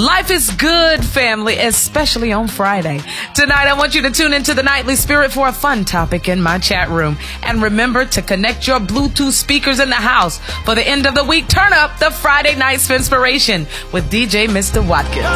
Life is good, family, especially on Friday. Tonight, I want you to tune into the Nightly Spirit for a fun topic in my chat room. And remember to connect your Bluetooth speakers in the house for the end of the week. Turn up the Friday Night Spinspiration with DJ Mr. Watkins.